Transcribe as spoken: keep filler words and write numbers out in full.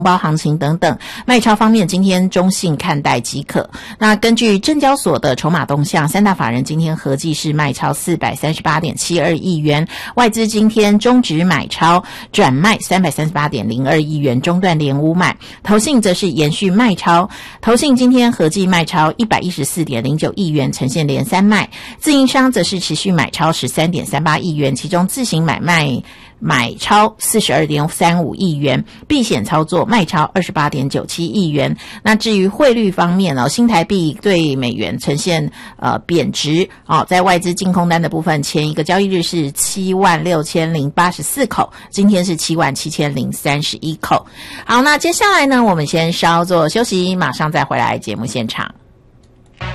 包行情等等，卖超方面今天中性看待即可。那根据证交所的筹码动向，三大法人今天合计是卖超 四百三十八点七二亿元，外资今天中值买超转卖 三百三十八点零二亿元，中段连五买，投信则是延续卖超，投信今天合计卖超 一百一十四点零九亿元，呈现连三卖，自营商则是持续买超 十三点三八亿元，其中自行买卖买超 四十二点三五亿元，避险操作卖超 二十八点九七亿元。那至于汇率方面呢、哦，新台币对美元呈现呃贬值哦，在外资净空单的部分，前一个交易日是七万六千零八十四口，今天是七万七千零三十一口。好，那接下来呢，我们先稍作休息，马上再回来节目现场。